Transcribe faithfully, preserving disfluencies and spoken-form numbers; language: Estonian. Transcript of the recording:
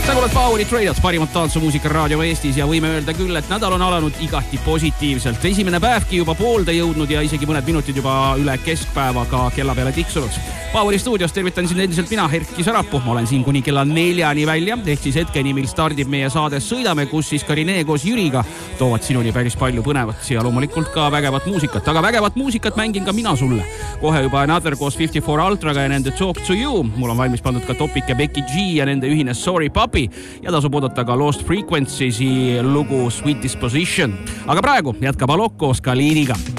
Kuuled Paurit Radios, parimat tantsumuusika raadio Eestis ja võime öelda küll, et nädal on alanud igati positiivselt. Esimene päevki juba poolde jõudnud ja isegi mõned minutid juba üle keskpäevaga kella peale tiksunud. Pauri stuudios tervitan sind endiselt mina, Erkki Sarapuu. Ma olen siin kuni kella neljani välja, ehk siis hetkeni, mil stardib meie saade Sõidame, kus siis ka Rene koos Jüriga toovad sinuni päris palju põnevat ja loomulikult ka vägevat muusikat. Aga vägevat muusikat mängin ka mina sulle. Kohe juba Another koos fifty-four Ultraga ja nende Talk to You. Mul on valmis pandud ka Topic ja Becky G ja nende ühine Sorry Puppy. Ja tasub oodata ka Lost Frequency'si lugu Sweet Disposition. Aga praegu jätkab Alok koos Kaliiniga.